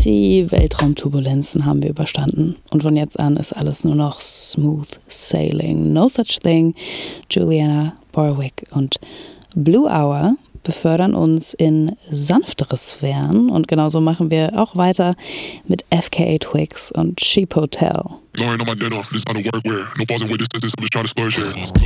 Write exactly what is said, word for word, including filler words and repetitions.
Die Weltraumturbulenzen haben wir überstanden. Und von jetzt an ist alles nur noch smooth sailing. No such thing. Juliana Barwick und Blue Hour befördern uns in sanftere Sphären. Und genauso machen wir auch weiter mit F K A Twigs und Sheep Hotel. Lauren on my dinner, this kind of work where no pausing with this, this, I'm just trying to splurge here.